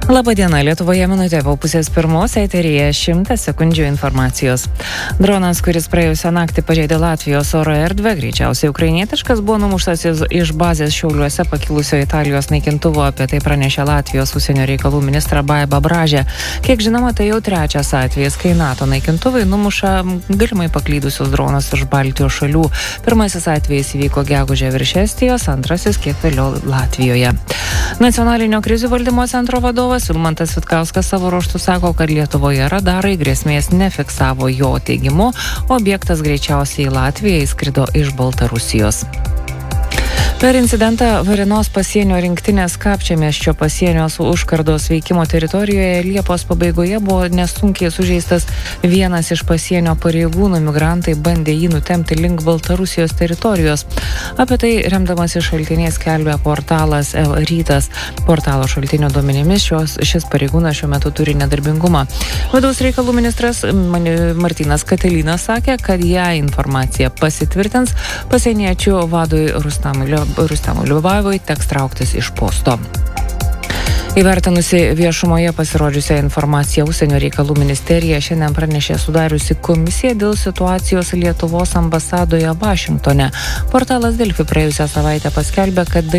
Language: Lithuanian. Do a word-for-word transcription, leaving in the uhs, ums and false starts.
Labadiena, Lietuvoje minutė po pusės pirmos, eteryje šimtas sekundžių informacijos. Dronas, kuris praėjusią naktį pažeidė Latvijos oro erdvę, greičiausiai ukrainietiškas, buvo numuštas iš bazės Šiauliuose pakilusio Italijos naikintuvo, apie tai pranešė Latvijos užsienio reikalų ministra Baiba Bražė. Kiek žinoma, tai jau trečias atvejis, kai NATO naikintuvai numuša galimai paklydusius dronus iš Baltijos šalių. Pirmasis atvejis įvyko gegužę virš Estijos, antrasis kiek vėliau Latvijoje. Nacionalinio krizių valdymo centro vadovas Vilmantas Vitkauskas savo ruožtu sako, kad Lietuvoje radarai grėsmės nefiksavo. Jo teigimu, objektas greičiausiai į Latviją įskrido iš Baltarusijos. Per incidentą Varėnos pasienio rinktinės Kapčiamiesčio pasienio su užkardos veikimo teritorijoje Liepos pabaigoje buvo nesunkiai sužeistas vienas iš pasienio pareigūnų. Migrantai bandė jį nutemti link Baltarusijos teritorijos. Apie tai remdamasi šaltiniais skelbia portalas El Rytas. Portalo šaltinio duomenimis šios, šis pareigūnas šiuo metu turi nedarbingumą. Vidaus reikalų ministras Martynas Katilinas sakė, kad jei informacija pasitvirtins, pasieniečių vadui Rustamui Rustamui Liubavui teks trauktis iš posto. Įvertinusi viešumoje pasirodžiusią informaciją, Užsienio reikalų ministerija šiandien pranešė sudariusi komisiją dėl situacijos Lietuvos ambasadoje Vašingtone. Portalas Delfi praėjusią savaitę paskelbė, kad